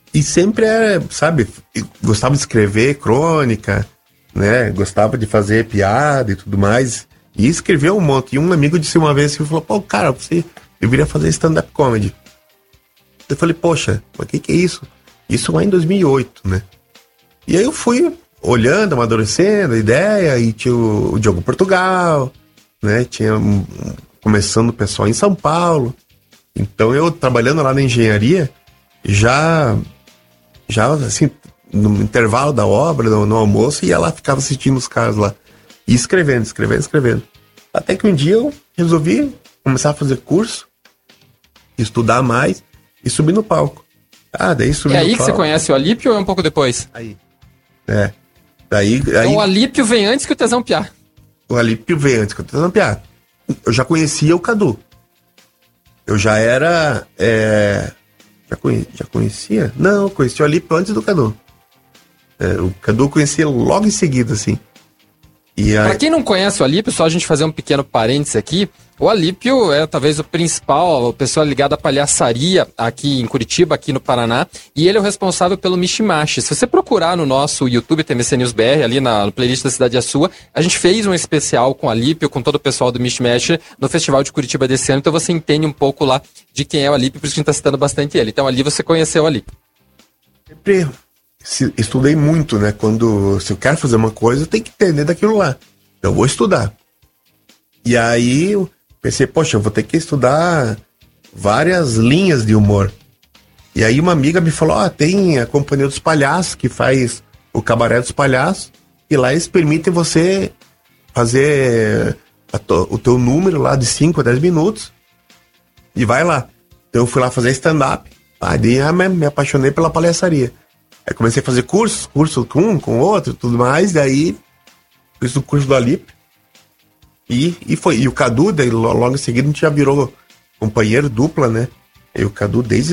E sempre sabe, gostava de escrever crônica, né? Gostava de fazer piada e tudo mais. E escreveu um monte. E um amigo disse uma vez, falou, pô, cara, você deveria fazer stand-up comedy. Eu falei, poxa, mas o que é isso? Isso lá em 2008, né? E aí eu fui olhando, amadurecendo a ideia, e tinha o Diogo Portugal, né? Tinha começando o pessoal em São Paulo. Então eu, trabalhando lá na engenharia, já assim, no intervalo da obra, no almoço, ia lá, ficava assistindo os caras lá. E escrevendo. Até que um dia eu resolvi começar a fazer curso, estudar mais e subir no palco. Daí subi no palco. É aí que você conhece o Alípio ou é um pouco depois? Aí. Daí, então o Alípio vem antes que o Tesão Piá. O Alípio veio antes que o Tesão Piá. Eu já conhecia o Cadu. Eu já era... Já conhecia? Não, eu conheci o Alípio antes do Cadu. O Cadu eu conhecia logo em seguida, assim. Pra quem não conhece o Alípio, só a gente fazer um pequeno parênteses aqui. O Alípio é talvez o principal, a pessoa ligada à palhaçaria aqui em Curitiba, aqui no Paraná. E ele é o responsável pelo Mishimashi. Se você procurar no nosso YouTube, TMC News BR, ali na playlist da Cidade é Sua, a gente fez um especial com o Alípio, com todo o pessoal do Mishimashi, no Festival de Curitiba desse ano. Então você entende um pouco lá de quem é o Alípio, por isso que a gente tá citando bastante ele. Então ali você conheceu o Alípio. Sempre estudei muito, né? Se eu quero fazer uma coisa, eu tenho que entender daquilo lá. Eu vou estudar. E aí eu pensei, poxa, eu vou ter que estudar várias linhas de humor. E aí uma amiga me falou, tem a Companhia dos Palhaços, que faz o Cabaré dos Palhaços, e lá eles permitem você fazer o teu número lá de 5 a 10 minutos, e vai lá. Então eu fui lá fazer stand-up, daí me apaixonei pela palhaçaria. Aí comecei a fazer curso com um, com outro, tudo mais, daí fiz o curso do Alípio, e foi. E o Cadu, daí logo em seguida, a gente já virou companheiro dupla, né? E o Cadu desde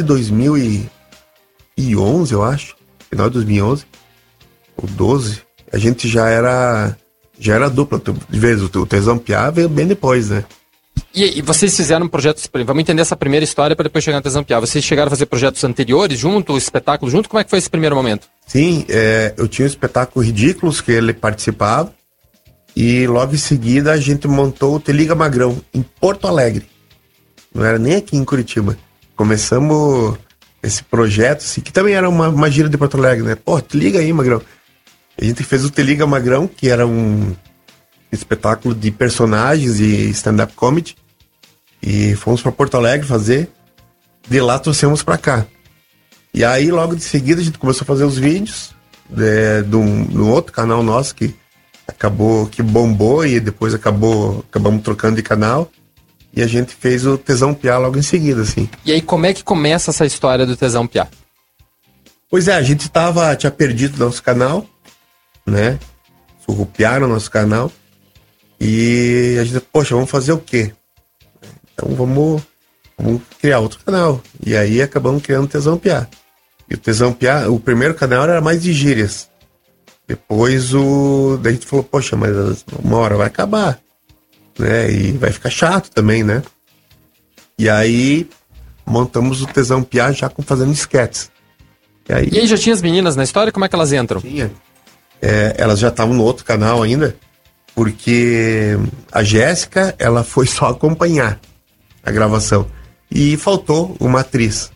2011, eu acho, final de 2011, ou 12, a gente já era dupla. De vez o Tesão Piá veio bem depois, né? E vocês fizeram projetos, vamos entender essa primeira história para depois chegar no Tesão Piá. Vocês chegaram a fazer projetos anteriores junto, espetáculo junto? Como é que foi esse primeiro momento? Sim, eu tinha um espetáculo Ridículos que ele participava, e logo em seguida a gente montou o Te Liga Magrão, em Porto Alegre. Não era nem aqui em Curitiba. Começamos esse projeto, assim, que também era uma gira de Porto Alegre, né? Pô, te liga aí, Magrão. A gente fez o Te Liga Magrão, que era um espetáculo de personagens e stand-up comedy. E fomos para Porto Alegre fazer. De lá trouxemos para cá. E aí, logo de seguida, a gente começou a fazer os vídeos de um outro canal nosso que bombou, e depois acabamos trocando de canal. E a gente fez o Tesão Piá logo em seguida, assim. E aí, como é que começa essa história do Tesão Piá? Pois é, a gente tinha perdido nosso canal, né? Surrupiaram nosso canal. E a gente, poxa, vamos fazer o quê? Então vamos criar outro canal. E aí acabamos criando o Tesão Piá. E o Tesão Piá, o primeiro canal era mais de gírias. Depois daí a gente falou, poxa, mas uma hora vai acabar, né? E vai ficar chato também, né? E aí montamos o Tesão Piá já fazendo esquetes. E aí já tinha as meninas na história? Como é que elas entram? Tinha. Elas já estavam no outro canal ainda, porque a Jéssica, ela foi só acompanhar a gravação. E faltou uma atriz.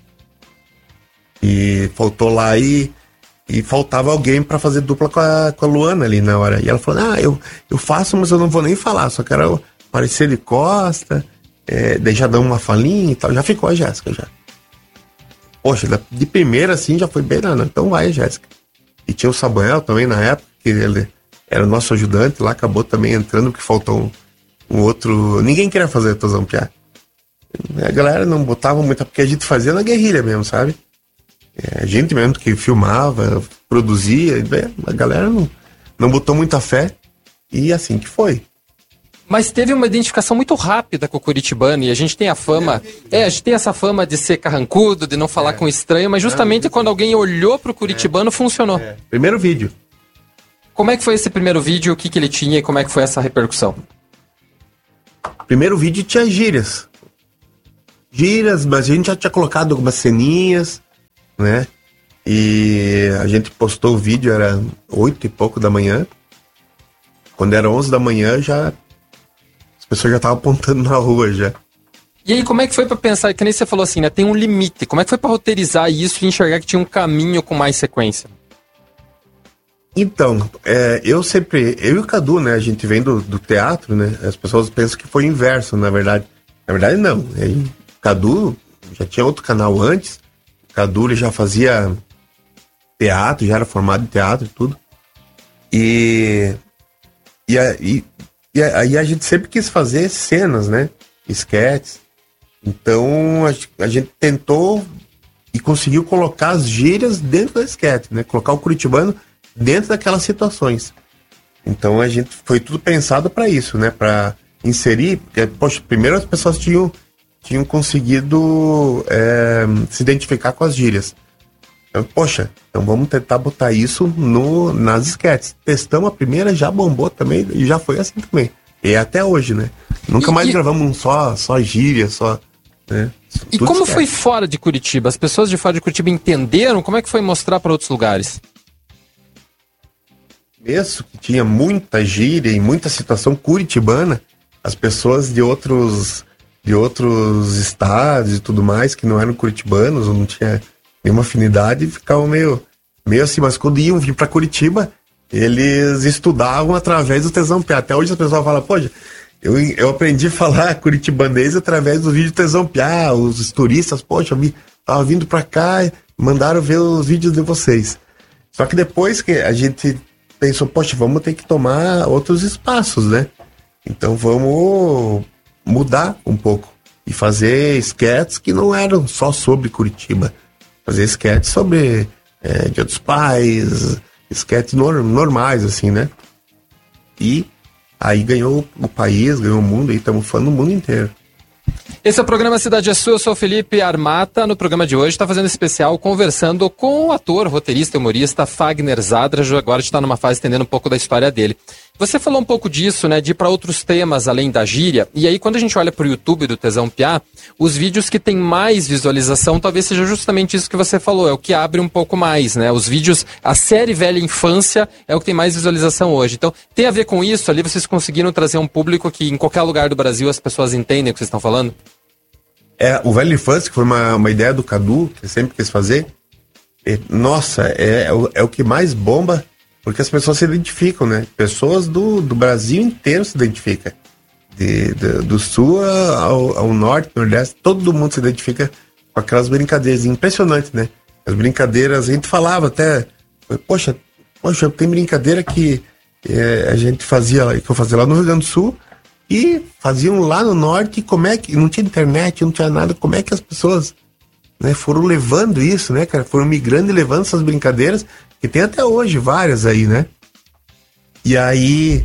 E faltou lá e faltava alguém para fazer dupla com a Luana ali na hora. E ela falou, eu faço, mas eu não vou nem falar, só quero aparecer de costa, daí já dá uma falinha e tal. Já ficou a Jéssica, já. Poxa, de primeira assim já foi bem, não, então vai, Jéssica. E tinha o Samuel também na época, que ele era o nosso ajudante lá, acabou também entrando, porque faltou um outro... Ninguém queria fazer Tesão Piá. A galera não botava muito, porque a gente fazia na guerrilha mesmo, sabe? A gente mesmo que filmava, produzia, a galera não botou muita fé, e assim que foi. Mas teve uma identificação muito rápida com o curitibano, e a gente tem a fama, a gente tem essa fama de ser carrancudo, de não falar com estranho, mas justamente quando alguém olhou pro curitibano, funcionou. Primeiro vídeo. Como é que foi esse primeiro vídeo, o que ele tinha e como é que foi essa repercussão? Primeiro vídeo tinha gírias, mas a gente já tinha colocado algumas ceninhas, né? E a gente postou o vídeo, era 8 e pouco da manhã. Quando era 11 da manhã, as pessoas já estavam apontando na rua já. E aí, como é que foi pra pensar, que nem você falou assim, né, tem um limite, como é que foi pra roteirizar isso e enxergar que tinha um caminho com mais sequência? Então, eu e o Cadu, né, a gente vem do teatro, né, as pessoas pensam que foi o inverso, na verdade. Na verdade, não. O Cadu já tinha outro canal antes, o Cadu ele já fazia teatro, já era formado em teatro e tudo. E aí a gente sempre quis fazer cenas, né, esquetes. Então a gente tentou e conseguiu colocar as gírias dentro da esquete, né? Colocar o curitibano dentro daquelas situações. Então foi tudo pensado para isso, né? Para inserir, porque, poxa, primeiro as pessoas tinham conseguido se identificar com as gírias. Então, poxa, então vamos tentar botar isso nas esquetes. Testamos a primeira, já bombou também e já foi assim também. E até hoje, né? Nunca mais gravamos só gíria, só... Né? E como foi fora de Curitiba? As pessoas de fora de Curitiba entenderam? Como é que foi mostrar para outros lugares? Mesmo que tinha muita gíria e muita situação curitibana, as pessoas de outros estados e tudo mais, que não eram curitibanos, ou não tinha nenhuma afinidade, ficavam meio assim, mas quando iam vir para Curitiba, eles estudavam através do Tesão Piá. Até hoje as pessoas falam, poxa, eu aprendi a falar curitibanês através do vídeo Tesão Piá. Os turistas, poxa, tava vindo pra cá, mandaram ver os vídeos de vocês. Só que depois que a gente pensou, poxa, vamos ter que tomar outros espaços, né? Então vamos mudar um pouco e fazer sketches que não eram só sobre Curitiba. Fazer sketches sobre Dia dos Pais, sketches normais, assim, né? E aí ganhou o país, ganhou o mundo, e estamos falando do mundo inteiro. Esse é o programa Cidade é Sua, eu sou o Felipe Armata. No programa de hoje está fazendo especial conversando com o ator, roteirista e humorista Fagner Zadrajo. Agora a gente está numa fase entendendo um pouco da história dele. Você falou um pouco disso, né, de ir para outros temas além da gíria. E aí quando a gente olha para o YouTube do Tesão Piá, os vídeos que tem mais visualização talvez seja justamente isso que você falou, é o que abre um pouco mais, né? Os vídeos, a série Velha Infância é o que tem mais visualização hoje. Então tem a ver com isso, ali vocês conseguiram trazer um público que em qualquer lugar do Brasil as pessoas entendem o que vocês estão falando? O Velha Infância, que foi uma ideia do Cadu, que sempre quis fazer, nossa, é o que mais bomba, porque as pessoas se identificam, né? Pessoas do Brasil inteiro se identificam. Do sul ao norte, nordeste, todo mundo se identifica com aquelas brincadeiras. Impressionante, né? As brincadeiras, a gente falava até, poxa, tem brincadeira que a gente fazia, que eu fazia lá no Rio Grande do Sul, e faziam lá no norte, como é que não tinha internet, não tinha nada, como é que as pessoas, né, foram levando isso, né, cara, foram migrando e levando essas brincadeiras, que tem até hoje várias aí, né, e aí,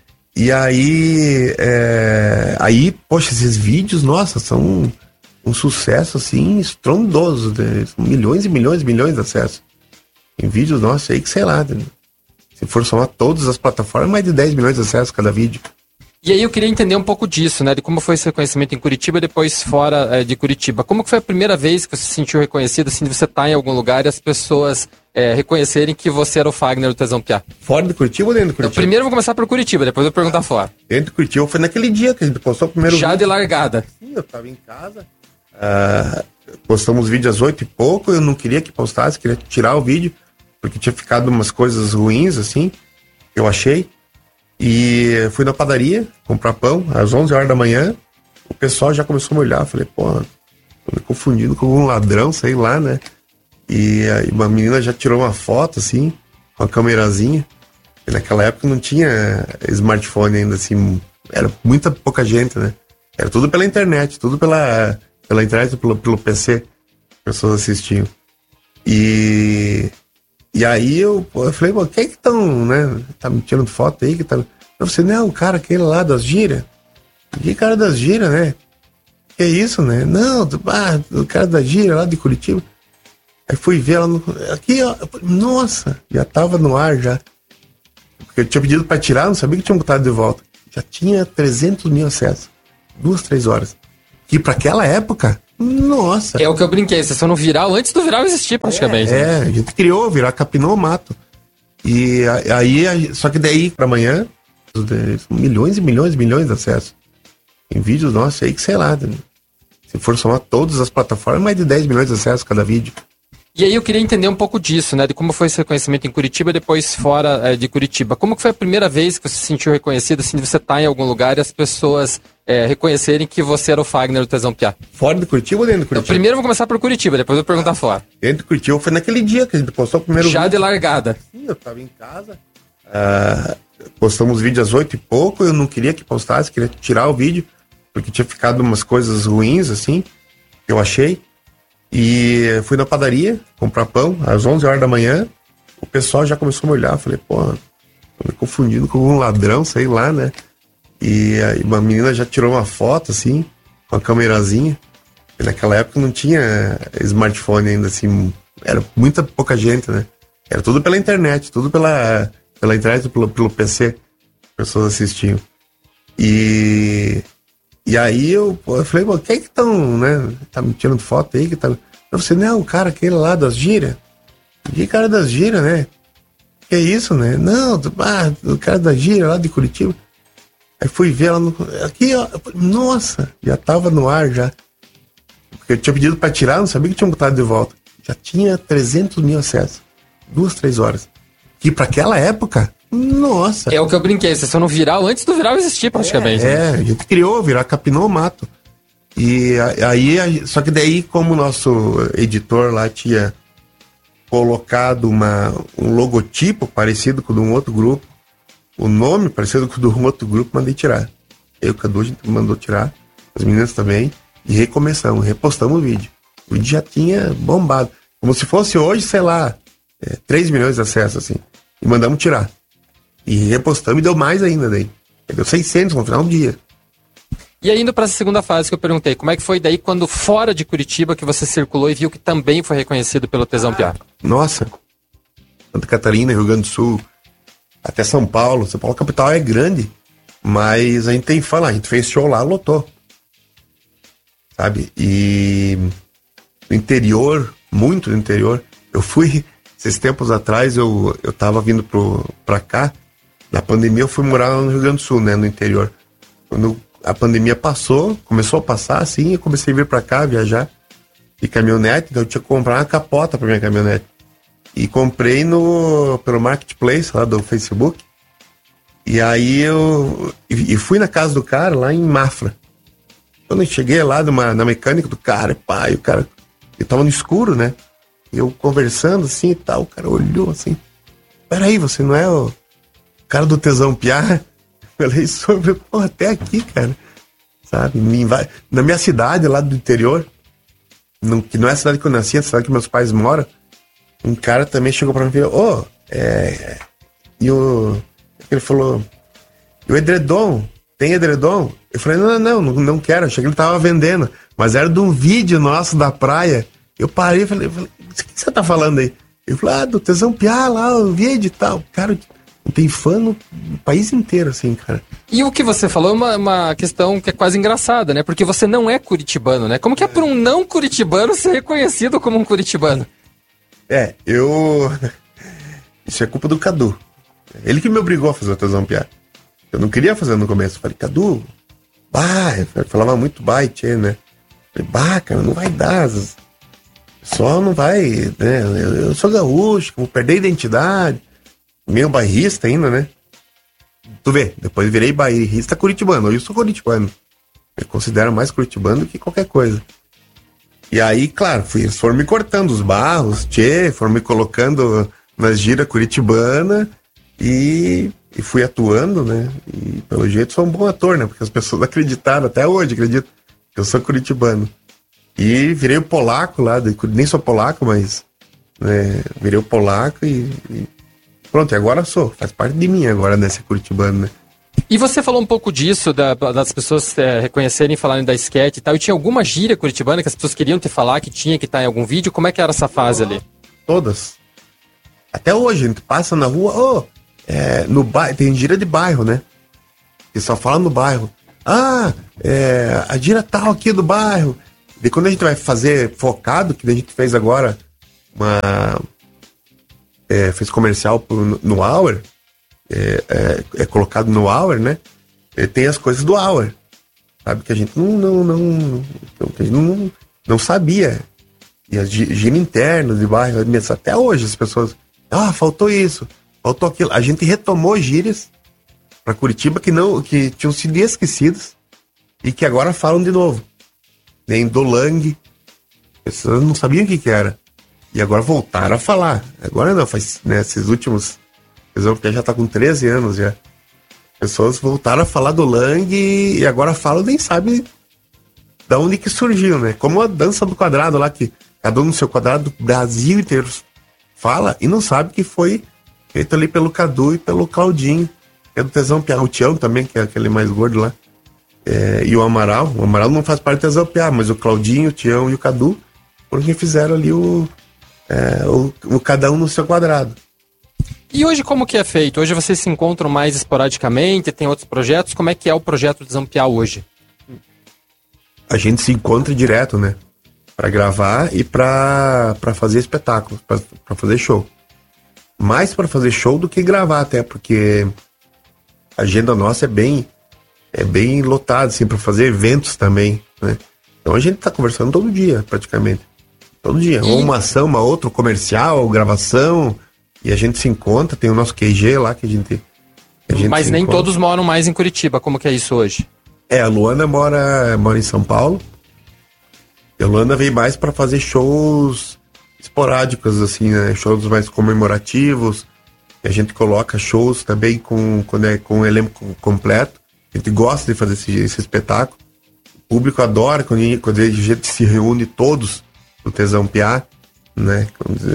poxa, esses vídeos, nossa, são um sucesso, assim, estrondoso, né? Milhões e milhões e milhões de acessos, em vídeos, nossa, aí que sei lá, né? Se for somar todas as plataformas, mais de 10 milhões de acessos cada vídeo. E aí eu queria entender um pouco disso, né? De como foi esse reconhecimento em Curitiba e depois fora de Curitiba. Como que foi a primeira vez que você se sentiu reconhecido, assim, de você estar em algum lugar e as pessoas reconhecerem que você era o Fagner do Tesão Piá? Fora de Curitiba ou dentro de Curitiba? Primeiro eu vou começar por Curitiba, depois eu vou perguntar fora. Dentro de Curitiba foi naquele dia que a gente postou o primeiro vídeo. Já de largada. Sim, eu tava em casa. Postamos vídeo às 8 e pouco, eu não queria que postasse, queria tirar o vídeo, porque tinha ficado umas coisas ruins, assim, eu achei. E fui na padaria comprar pão às 11 horas da manhã. O pessoal já começou a me olhar. Falei, pô, tô me confundindo com um ladrão, sei lá, né? E aí uma menina já tirou uma foto, assim, com a câmerazinha. E naquela época não tinha smartphone ainda, assim. Era muita pouca gente, né? Era tudo pela internet, tudo pela internet, pelo PC. As pessoas assistiam. E aí eu falei, pô, quem é que estão, né? Tá me tirando foto aí? Que tá... Eu falei, não, o cara aquele lá das gírias. Que cara das gírias, né? Que é isso, né? Não, o cara da gíria lá de Curitiba. Aí fui ver ela aqui, ó. Nossa, já tava no ar já. Porque eu tinha pedido pra tirar, não sabia que tinha botado de volta. Já tinha 300 mil acessos. 2, 3 horas. E pra aquela época, Nossa. É o que eu brinquei, vocês são no viral antes do viral existir praticamente. A gente criou, virar, capinou o mato. E aí, só que daí pra amanhã, milhões e milhões e milhões de acessos. Em vídeos nossos aí que sei lá, se for somar todas as plataformas, mais de 10 milhões de acessos cada vídeo. E aí eu queria entender um pouco disso, né? De como foi esse reconhecimento em Curitiba e depois fora de Curitiba. Como que foi a primeira vez que você se sentiu reconhecido, assim, de você estar em algum lugar e as pessoas reconhecerem que você era o Fagner do Tesão Piá? Fora de Curitiba ou dentro de Curitiba? Então, primeiro eu vou começar por Curitiba, depois eu vou perguntar fora. Dentro de Curitiba foi naquele dia que a gente postou o primeiro vídeo. Já de largada. Sim, eu tava em casa. Postamos vídeo às 8 e pouco, eu não queria que postasse, queria tirar o vídeo, porque tinha ficado umas coisas ruins, assim, eu achei. E fui na padaria comprar pão às 11 horas da manhã. O pessoal já começou a me olhar. Falei, pô, tô me confundindo com um ladrão, sei lá, né? E aí uma menina já tirou uma foto, assim, com a câmerazinha. E naquela época não tinha smartphone ainda, assim. Era muita pouca gente, né? Era tudo pela internet, tudo pela internet, pelo PC. Pessoas assistiam. E aí eu falei, pô, quem é que estão, né? Tá me tirando foto aí? Que tá... Eu falei, não, o cara aquele lá das gírias. Que cara das gírias, né? Que é isso, né? Não, o cara da gíria lá de Curitiba. Aí fui ver ela aqui, ó. Nossa, já tava no ar já. Porque eu tinha pedido pra tirar, não sabia que tinha botado de volta. Já tinha 300 mil acessos. 2, 3 horas. Que pra aquela época, nossa. É o que eu brinquei, vocês são no viral antes do viral existir praticamente. A gente criou, virar, capinou o mato. E aí, só que daí, como o nosso editor lá tinha colocado um logotipo parecido com o de um outro grupo, o nome parecido com o de um outro grupo, mandei tirar. Eu e o Cadu, a gente mandou tirar, as meninas também, e recomeçamos, repostamos o vídeo. O vídeo já tinha bombado. Como se fosse hoje, sei lá, 3 milhões de acessos, assim. E mandamos tirar. E repostamos e deu mais ainda daí. Deu 600 no final do dia. E aí, indo para essa segunda fase que eu perguntei, como é que foi daí quando fora de Curitiba que você circulou e viu que também foi reconhecido pelo Tesão Piá? Nossa, Santa Catarina, Rio Grande do Sul, até São Paulo. São Paulo capital é grande, mas a gente tem que falar, a gente fez show lá, lotou. Sabe? E no interior, muito no interior, eu fui, esses tempos atrás, eu tava vindo pra cá, na pandemia eu fui morar no Rio Grande do Sul, né, no interior. Quando a pandemia passou, começou a passar assim, eu comecei a vir pra cá, viajar de caminhonete, então eu tinha que comprar uma capota pra minha caminhonete. E comprei pelo Marketplace lá do Facebook. E aí eu fui na casa do cara lá em Mafra. Quando eu cheguei lá na mecânica do cara, o cara, ele tava no escuro, né? E eu conversando assim e tal, o cara olhou assim, peraí, você não é o cara do Tesão Piá? Falei sobre, pô, até aqui, cara, sabe? Na minha cidade lá do interior, que não é a cidade que eu nasci, é a cidade que meus pais moram, um cara também chegou pra mim e falou, ele falou, e o edredom, tem edredom? Eu falei, não quero, achei que ele tava vendendo, mas era de um vídeo nosso da praia. Eu parei e falei, o que você tá falando aí? Ele falou, do Tesão Piá lá, o vídeo e tal. Cara, tem fã no país inteiro, assim, cara. E o que você falou é uma questão que é quase engraçada, né? Porque você não é curitibano, né? Como que é para um não curitibano ser reconhecido como um curitibano? Isso é culpa do Cadu. Ele que me obrigou a fazer o Tesão Piá. Eu não queria fazer no começo. Eu falei, Cadu, eu falava muito tchê, né? Eu falei, cara, não vai dar. Só não vai, né? Eu sou gaúcho, vou perder a identidade. Meio bairrista ainda, né? Tu vê, depois virei bairrista curitibano. Hoje eu sou curitibano. Eu considero mais curitibano do que qualquer coisa. E aí, claro, eles foram me cortando os barros, foram me colocando nas giras curitibanas e fui atuando, né? E pelo jeito sou um bom ator, né? Porque as pessoas acreditaram, até hoje acreditam que eu sou curitibano. E virei o polaco lá, nem sou polaco, mas virei o polaco e pronto, e agora faz parte de mim agora, né, ser curitibano, né? E você falou um pouco disso, das pessoas reconhecerem, falarem da sketch e tal, e tinha alguma gíria curitibana que as pessoas queriam te falar, que tinha que estar em algum vídeo? Como é que era essa fase ali? Todas. Até hoje, a gente passa na rua, no bairro, tem gíria de bairro, né? Que só fala no bairro. A gíria tal aqui do bairro. E quando a gente vai fazer focado, que a gente fez agora, fez comercial no Hour, é colocado no Hour, né? Tem as coisas do Hour, sabe? Que a gente não sabia. E as gírias internas de bairro, até hoje as pessoas, faltou isso, faltou aquilo. A gente retomou gírias para Curitiba que tinham sido esquecidas e que agora falam de novo. Nem Dolang, as pessoas não sabiam o que era. E agora voltaram a falar. Agora não, faz, né, esses últimos, porque já tá com 13 anos já. Pessoas voltaram a falar do Lang e agora falam, nem sabe da onde que surgiu, né? Como a dança do quadrado lá, que cada um no seu quadrado do Brasil inteiro fala e não sabe que foi feito ali pelo Cadu e pelo Claudinho, que é do Tesão Piá. O Tião também, que é aquele mais gordo lá. E o Amaral não faz parte do Tesão Piá, mas o Claudinho, o Tião e o Cadu foram quem fizeram ali o cada um no seu quadrado. E hoje como que é feito? Hoje vocês se encontram mais esporadicamente, tem outros projetos? Como é que é o projeto de Zampiá hoje? A gente se encontra direto, né? Pra gravar e pra fazer espetáculo, pra fazer show. Mais pra fazer show do que gravar, até, porque a agenda nossa é bem lotada, assim, pra fazer eventos também, né? Então a gente tá conversando todo dia, praticamente. Todo dia. Ou uma ação, uma outra, comercial, gravação... E a gente se encontra, tem o nosso QG lá que a gente Mas nem encontra. Todos moram mais em Curitiba, como que é isso hoje? A Luana mora em São Paulo. E a Luana veio mais para fazer shows esporádicos, assim, né? Shows mais comemorativos. E a gente coloca shows também quando é com o elenco completo. A gente gosta de fazer esse espetáculo. O público adora quando a gente se reúne todos no Tesão Piá, né?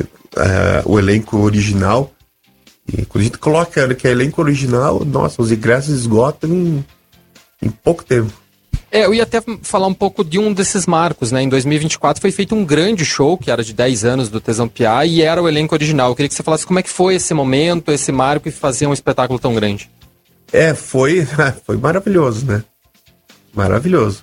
O elenco original. E quando a gente coloca que é elenco original, nossa, os ingressos esgotam em pouco tempo. Eu ia até falar um pouco de um desses marcos, né? Em 2024 foi feito um grande show, que era de 10 anos do Tesão Piá, e era o elenco original. Eu queria que você falasse como é que foi esse momento, esse marco, e fazer um espetáculo tão grande. Foi maravilhoso, né? Maravilhoso.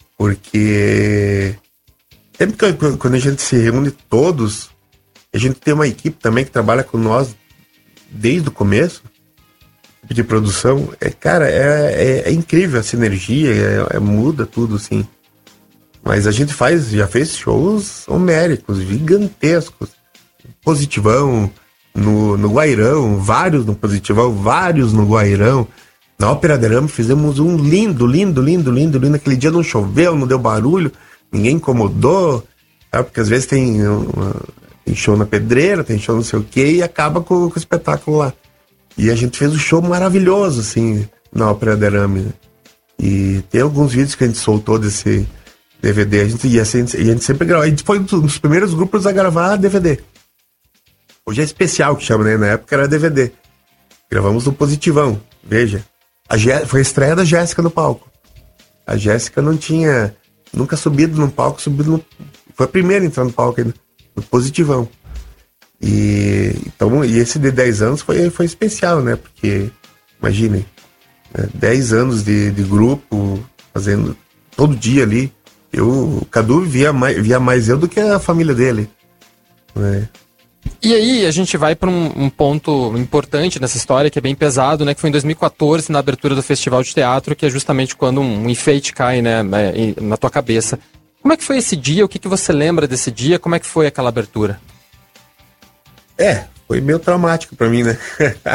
Porque sempre quando a gente se reúne todos, a gente tem uma equipe também que trabalha com nós desde o começo de produção. Cara, é incrível a sinergia, muda tudo, assim. Mas a gente já fez shows homéricos, gigantescos. Positivão, no Guairão, vários no Positivão, vários no Guairão. Na Ópera de Arame fizemos um lindo. Aquele dia não choveu, não deu barulho, ninguém incomodou, sabe? Porque às vezes tem show na pedreira, tem show não sei o quê, e acaba com o espetáculo lá. E a gente fez um show maravilhoso, assim, na Ópera de Arame, né? E tem alguns vídeos que a gente soltou desse DVD, a gente sempre gravou. A gente foi um dos primeiros grupos a gravar DVD. Hoje é especial que chama, né? Na época era DVD. Gravamos no Positivão, veja. Foi a estreia da Jéssica no palco. A Jéssica não tinha nunca subido num palco, foi a primeira a entrar no palco ainda. No Positivão. E esse de 10 anos foi especial, né? Porque, imaginem, 10 anos de grupo, fazendo todo dia ali. O Cadu via mais eu do que a família dele, né? E aí a gente vai para um ponto importante nessa história, que é bem pesado, né? Que foi em 2014, na abertura do Festival de Teatro, que é justamente quando um enfeite cai, né, na tua cabeça. Como é que foi esse dia? O que você lembra desse dia? Como é que foi aquela abertura? Foi meio traumático pra mim, né?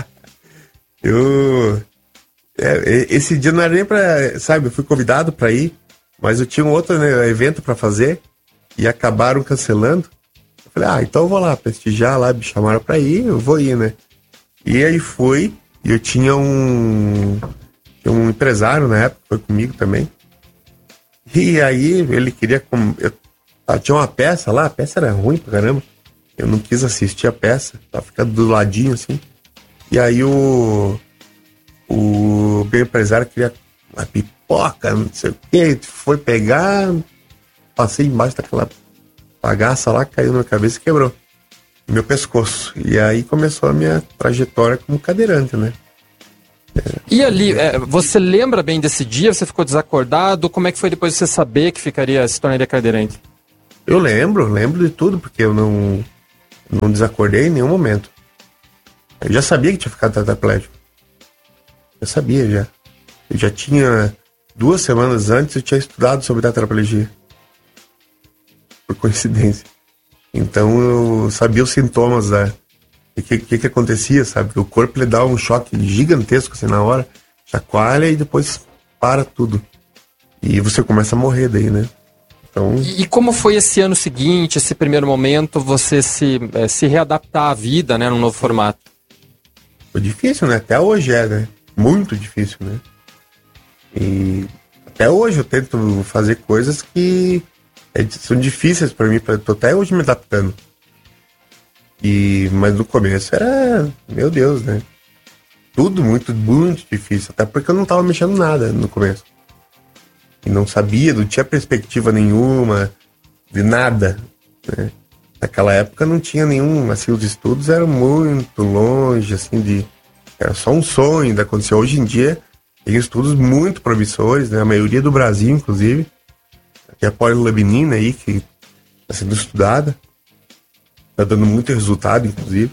Esse dia não era nem pra... Sabe, eu fui convidado pra ir, mas eu tinha um outro, né, evento pra fazer e acabaram cancelando. Eu falei, então eu vou lá prestigiar lá, me chamaram pra ir, eu vou ir, né? E aí fui, e eu tinha um empresário na época, foi comigo também. E aí ele queria... tinha uma peça lá, a peça era ruim pra caramba. Eu não quis assistir a peça, tava ficando do ladinho assim. E aí o meu empresário queria uma pipoca, não sei o que, foi pegar, passei embaixo daquela bagaça lá, caiu na minha cabeça e quebrou meu pescoço. E aí começou a minha trajetória como cadeirante, né? E ali, você lembra bem desse dia? Você ficou desacordado? Como é que foi depois de você saber que se tornaria cadeirante? Eu lembro de tudo, porque eu não desacordei em nenhum momento. Eu já sabia que tinha ficado tetraplégico. Eu sabia já. Eu já tinha 2 semanas antes, eu tinha estudado sobre tetraplegia. Por coincidência. Então eu sabia os sintomas o que acontecia, sabe? O corpo lhe dá um choque gigantesco assim na hora, chacoalha e depois para tudo. E você começa a morrer daí, né? Então... E como foi esse ano seguinte, esse primeiro momento, você se readaptar à vida, né, num novo formato? Foi difícil, né? Até hoje né? Muito difícil, né? E até hoje eu tento fazer coisas que são difíceis para mim, tô até hoje me adaptando. Mas no começo era, meu Deus, né? Tudo muito, muito difícil, até porque eu não tava mexendo nada no começo. E não sabia, não tinha perspectiva nenhuma de nada, né? Naquela época não tinha nenhum, assim, os estudos eram muito longe, assim, era só um sonho de acontecer. Hoje em dia tem estudos muito promissores, né? A maioria do Brasil, inclusive, que é a polilabenina aí, que está sendo estudada, está dando muito resultado, inclusive.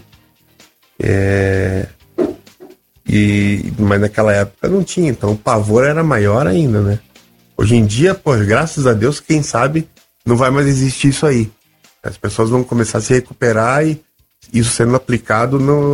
Mas naquela época não tinha, então o pavor era maior ainda, né? Hoje em dia, pô, graças a Deus, quem sabe não vai mais existir isso aí. As pessoas vão começar a se recuperar e isso sendo aplicado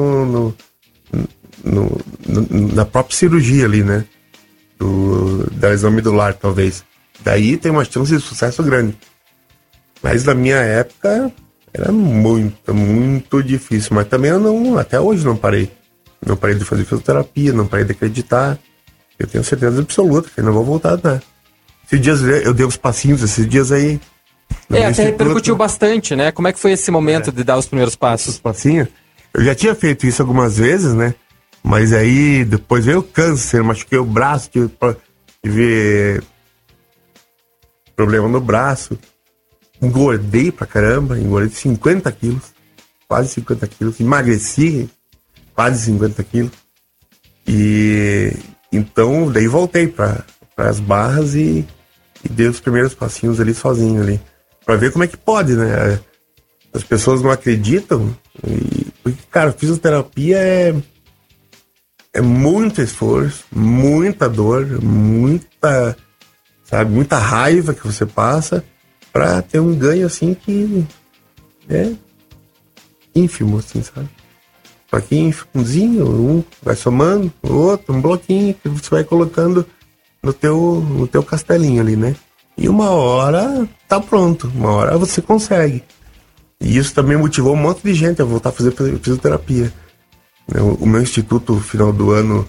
na própria cirurgia ali, né? Da lesão medular, talvez. Daí tem uma chance de sucesso grande. Mas na minha época era muito, muito difícil. Mas também até hoje não parei. Não parei de fazer fisioterapia, não parei de acreditar. Eu tenho certeza absoluta que eu não vou voltar a dar. Esses dias eu dei uns passinhos, esses dias aí. Até repercutiu bastante, né? Como é que foi esse momento de dar os primeiros passos? Os passinhos. Eu já tinha feito isso algumas vezes, né? Mas aí depois veio o câncer, machuquei o braço, tive problema no braço. Engordei pra caramba, engordei 50 quilos, quase 50 quilos. Emagreci quase 50 quilos. E então daí voltei para as barras e dei os primeiros passinhos ali sozinho ali. Pra ver como é que pode, né? As pessoas não acreditam. Porque, cara, fisioterapia é muito esforço, muita dor, muita raiva que você passa pra ter um ganho assim que é ínfimo, assim, sabe? Só que ínfimozinho, um vai somando, o outro, um bloquinho que você vai colocando no teu castelinho ali, né? E uma hora tá pronto, uma hora você consegue. E isso também motivou um monte de gente a voltar a fazer fisioterapia. O meu instituto, final do ano,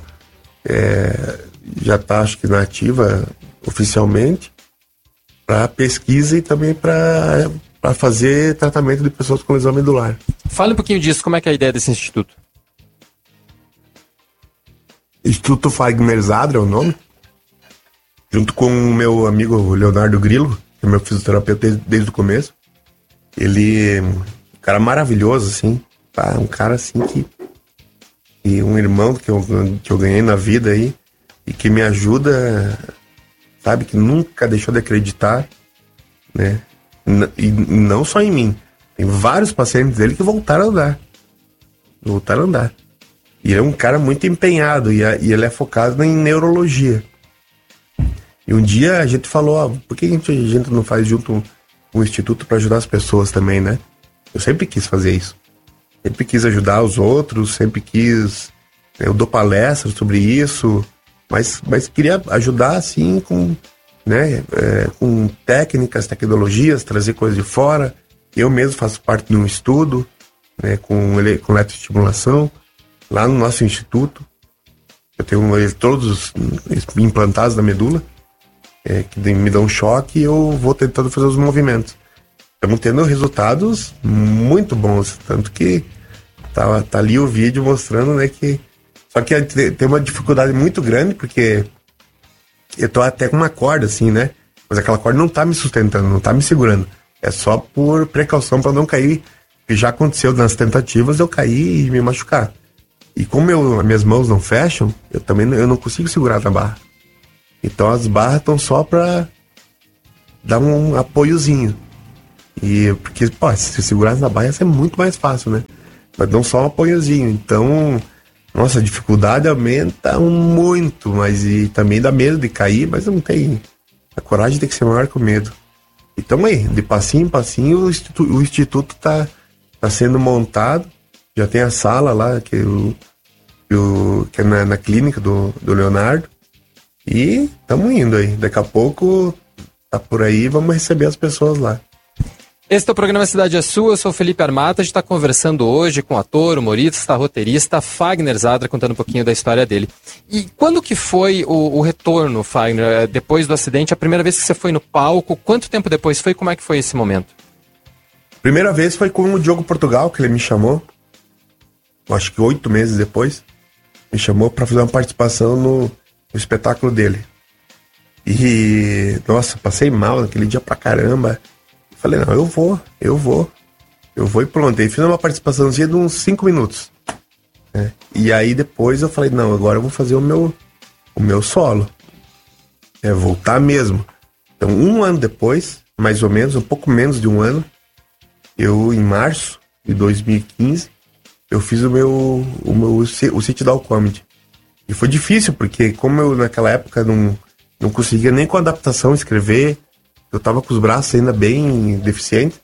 já tá, acho que na ativa oficialmente, para pesquisa e também para fazer tratamento de pessoas com lesão medular. Fala um pouquinho disso, como é que é a ideia desse instituto? Instituto Fagner Zadra é o nome. Junto com o meu amigo Leonardo Grillo, que é meu fisioterapeuta desde o começo. Ele é um cara maravilhoso, assim. Tá? Um cara, assim, que um irmão que eu ganhei na vida aí. E que me ajuda, sabe? Que nunca deixou de acreditar, né? E não só em mim. Tem vários pacientes dele que voltaram a andar. E ele é um cara muito empenhado. E ele é focado em neurologia. E um dia a gente falou, por que a gente não faz junto um instituto para ajudar as pessoas também, né? Eu sempre quis fazer isso. Sempre quis ajudar os outros, sempre quis... Eu dou palestras sobre isso, mas queria ajudar, assim, com técnicas, tecnologias, trazer coisas de fora. Eu mesmo faço parte de um estudo, né, com eletroestimulação, lá no nosso instituto. Eu tenho eles todos implantados na medula. Que me dão um choque e eu vou tentando fazer os movimentos. Estamos tendo resultados muito bons, tanto que tá ali o vídeo mostrando, né, que... Só que tem uma dificuldade muito grande, porque eu tô até com uma corda, assim, né, mas aquela corda não tá me sustentando, não tá me segurando. É só por precaução para não cair, que já aconteceu nas tentativas de eu cair e me machucar. E como minhas mãos não fecham, eu não consigo segurar na barra. Então as barras estão só pra dar um apoiozinho. Porque, se segurasse na barra ia ser muito mais fácil, né? Mas dão só um apoiozinho. Então, nossa, a dificuldade aumenta muito, e também dá medo de cair, mas não tem. A coragem tem que ser maior que o medo. Então aí, de passinho em passinho, o instituto tá sendo montado. Já tem a sala lá, que é na clínica do Leonardo. E estamos indo aí. Daqui a pouco tá por aí, vamos receber as pessoas lá. Este é o programa Cidade é Sua, eu sou o Felipe Armata, a gente está conversando hoje com o ator, humorista, roteirista Fagner Zadra, contando um pouquinho da história dele. E quando que foi o retorno, Fagner, depois do acidente, a primeira vez que você foi no palco, quanto tempo depois foi, como é que foi esse momento? Primeira vez foi com o Diogo Portugal, que ele me chamou, acho que 8 meses depois, me chamou para fazer uma participação no espetáculo dele. E, nossa, passei mal naquele dia pra caramba. Falei, não, eu vou e pronto. Aí fiz uma participaçãozinha de uns 5 minutos. Né? E aí depois eu falei, não, agora eu vou fazer o meu solo. Voltar mesmo. Então, 1 ano depois, mais ou menos, um pouco menos de 1 ano, em março de 2015, eu fiz o Sit Down Comedy. E foi difícil, porque como eu naquela época não conseguia nem com a adaptação escrever, eu tava com os braços ainda bem deficientes,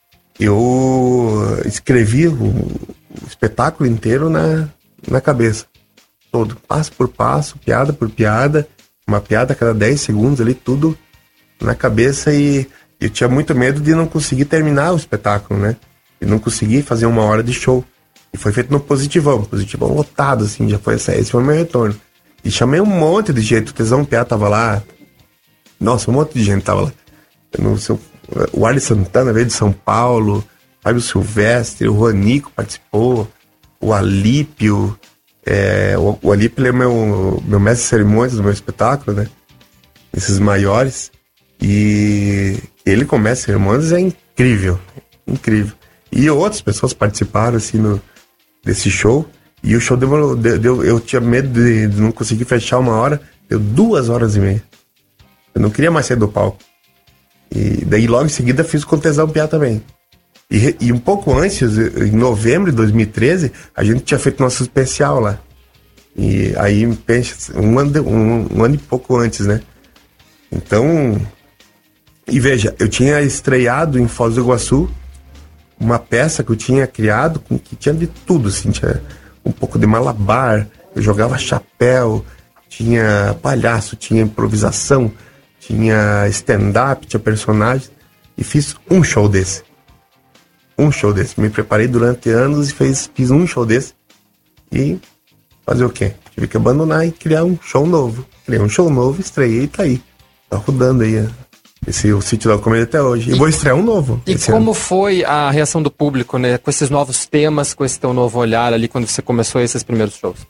eu escrevi o espetáculo inteiro na cabeça. Todo, passo por passo, piada por piada, uma piada a cada 10 segundos ali, tudo na cabeça, e eu tinha muito medo de não conseguir terminar o espetáculo, né? E não conseguir fazer 1 hora de show. E foi feito no Positivão lotado, assim, já foi esse foi o meu retorno. E chamei um monte de gente, o Tesão Piá tava lá, nossa, um monte de gente tava lá. O Arley Santana veio de São Paulo, Fábio Silvestre, o Juanico participou, o Alípio, o Alípio ele é meu mestre de cerimônias do meu espetáculo, né? Esses maiores. E ele com mestre de cerimônias é incrível. E outras pessoas participaram, assim, desse show. E o show eu tinha medo de não conseguir fechar 1 hora, deu 2 horas e meia. Eu não queria mais sair do palco. E daí logo em seguida fiz com o Tesão Piá também. E um pouco antes, em novembro de 2013, a gente tinha feito nosso especial lá. E aí, um ano e pouco antes, né? Então, e veja, eu tinha estreado em Foz do Iguaçu uma peça que eu tinha criado, que tinha de tudo, assim, tinha um pouco de malabar, eu jogava chapéu, tinha palhaço, tinha improvisação, tinha stand-up, tinha personagens, e fiz um show desse. Me preparei durante anos e fiz um show desse. E fazer o quê? Tive que abandonar e criar um show novo. Criei um show novo, estreiei e tá aí. Tá rodando aí o Sítio da Comédia até hoje. E vou estrear um novo. E como foi a reação do público, né? Com esses novos temas, com esse teu novo olhar ali, quando você começou esses primeiros shows?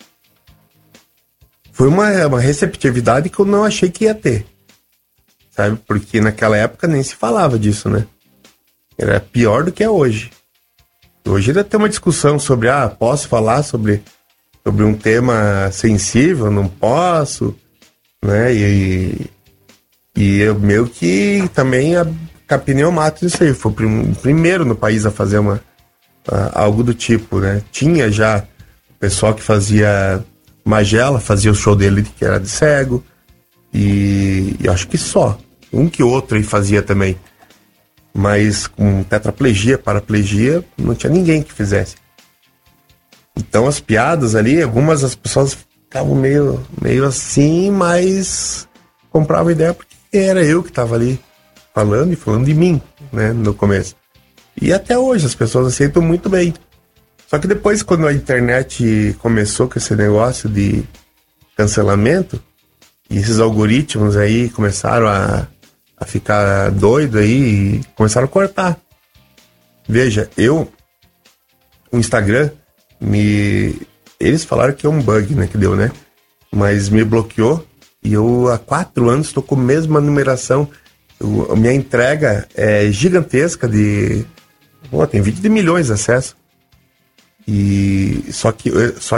Foi uma receptividade que eu não achei que ia ter. Sabe? Porque naquela época nem se falava disso, né? Era pior do que é hoje. Hoje ainda tem uma discussão sobre, posso falar sobre um tema sensível, não posso, né? E eu meio que também capinei o mato disso aí. Foi o primeiro no país a fazer algo do tipo, né? Tinha já o pessoal que fazia Magela, fazia o show dele que era de cego, e acho que só. Um que outro aí fazia também. Mas com tetraplegia, paraplegia, não tinha ninguém que fizesse. Então as piadas ali, algumas das pessoas ficavam meio assim, mas compravam a ideia porque era eu que estava ali falando de mim, né, no começo. E até hoje as pessoas aceitam muito bem. Só que depois, quando a internet começou com esse negócio de cancelamento, e esses algoritmos aí começaram a ficar doido aí e começaram a cortar. Veja, o Instagram, eles falaram que é um bug, né, que deu, né? Mas me bloqueou e eu há 4 anos estou com a mesma numeração. A minha entrega é gigantesca tem vídeo de milhões de acessos. E só que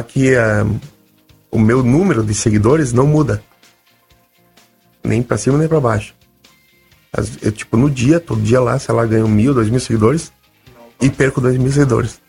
o meu número de seguidores não muda. Nem pra cima, nem pra baixo. Eu, tipo, no dia, todo dia lá, sei lá, ganho 1.000, 2.000 seguidores e perco 2.000 seguidores.